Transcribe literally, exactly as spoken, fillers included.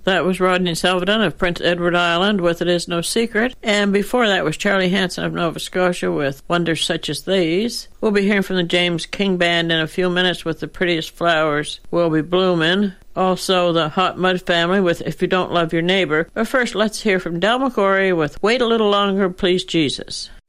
That was Rodney Selvadon of Prince Edward Island with It Is No Secret. And before that was Charlie Hanson of Nova Scotia with Wonders Such as These. We'll be hearing from the James King Band in a few minutes with The Prettiest Flowers Will Be Bloomin'. Also, the Hot Mud Family with If You Don't Love Your Neighbor. But first, let's hear from Del McCoury with Wait a Little Longer, Please Jesus.